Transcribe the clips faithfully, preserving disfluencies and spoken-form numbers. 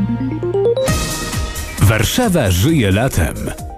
Warszawa żyje latem.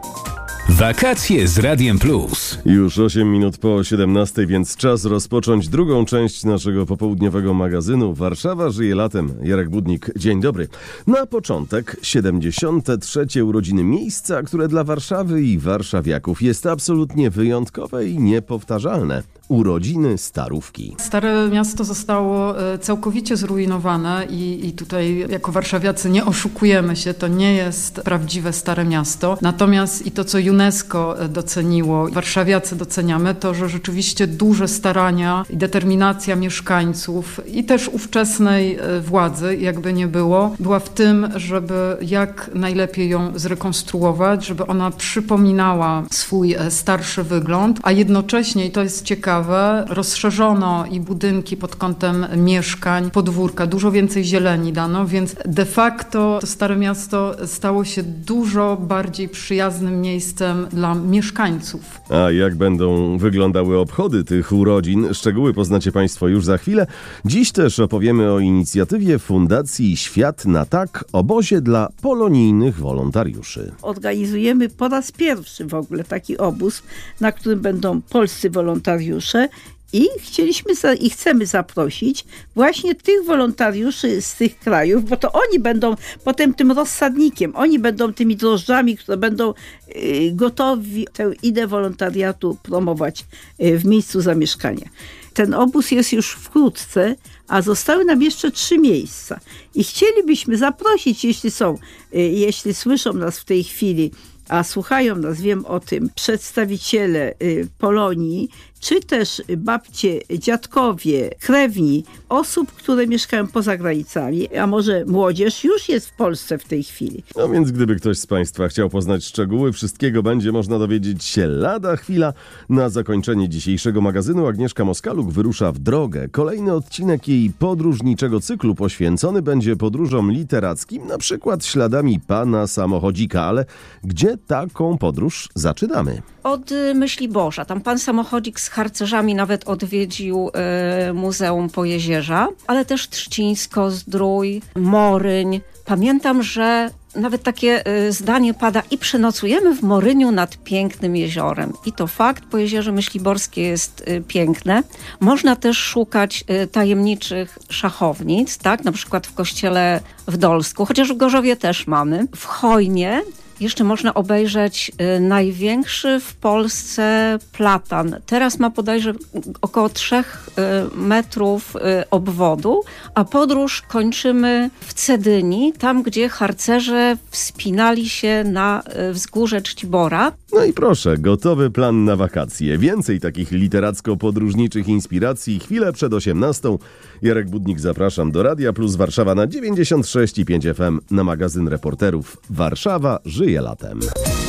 Wakacje z Radiem Plus. Już osiem minut po siedemnastej, więc czas rozpocząć drugą część naszego popołudniowego magazynu Warszawa żyje latem. Jarek Budnik, dzień dobry. Na początek siedemdziesiąte trzecie urodziny miejsca, które dla Warszawy i warszawiaków jest absolutnie wyjątkowe i niepowtarzalne. Urodziny Starówki. Stare miasto zostało całkowicie zrujnowane i, i tutaj jako warszawiacy nie oszukujemy się, to nie jest prawdziwe Stare Miasto. Natomiast i to, co UNESCO doceniło, warszawiacy doceniamy, to, że rzeczywiście duże starania i determinacja mieszkańców i też ówczesnej władzy, jakby nie było, była w tym, żeby jak najlepiej ją zrekonstruować, żeby ona przypominała swój starszy wygląd, a jednocześnie, i to jest ciekawe, rozszerzono i budynki pod kątem mieszkań, podwórka, dużo więcej zieleni dano, więc de facto to Stare Miasto stało się dużo bardziej przyjaznym miejscem dla mieszkańców. A jak będą wyglądały obchody tych urodzin? Szczegóły poznacie Państwo już za chwilę. Dziś też opowiemy o inicjatywie Fundacji Świat na Tak, obozie dla polonijnych wolontariuszy. Organizujemy po raz pierwszy w ogóle taki obóz, na którym będą polscy wolontariusze i chcieliśmy za, i chcemy zaprosić właśnie tych wolontariuszy z tych krajów, bo to oni będą potem tym rozsadnikiem, oni będą tymi drożdżami, które będą y, gotowi tę ideę wolontariatu promować y, w miejscu zamieszkania. Ten obóz jest już wkrótce, a zostały nam jeszcze trzy miejsca. I chcielibyśmy zaprosić, jeśli są, y, jeśli słyszą nas w tej chwili, a słuchają nas, wiem o tym, przedstawiciele y, Polonii, czy też babcie, dziadkowie, krewni osób, które mieszkają poza granicami, a może młodzież już jest w Polsce w tej chwili. No więc gdyby ktoś z Państwa chciał poznać szczegóły, wszystkiego będzie można dowiedzieć się lada chwila. Na zakończenie dzisiejszego magazynu Agnieszka Moskaluk wyrusza w drogę. Kolejny odcinek jej podróżniczego cyklu poświęcony będzie podróżom literackim, na przykład śladami pana samochodzika. Ale gdzie taką podróż zaczynamy? Od Myśliborza. Tam pan samochodzik z harcerzami nawet odwiedził y, Muzeum Pojezierza, ale też Trzcińsko, Zdrój, Moryń. Pamiętam, że nawet takie y, zdanie pada: i przenocujemy w Moryniu nad pięknym jeziorem. I to fakt, Pojezierze Myśliborskie jest y, piękne. Można też szukać y, tajemniczych szachownic, tak? Na przykład w kościele w Dolsku, chociaż w Gorzowie też mamy. W Chojnie jeszcze można obejrzeć y, największy w Polsce platan. Teraz ma bodajże około trzech y, metrów y, obwodu, a podróż kończymy w Cedyni, tam gdzie harcerze wspinali się na y, wzgórze Czcibora. No i proszę, gotowy plan na wakacje. Więcej takich literacko-podróżniczych inspiracji chwilę przed osiemnastą. Jarek Budnik, zapraszam do Radia Plus Warszawa na dziewięćdziesiąt sześć i pięć F M na magazyn reporterów Warszawa żyje latem.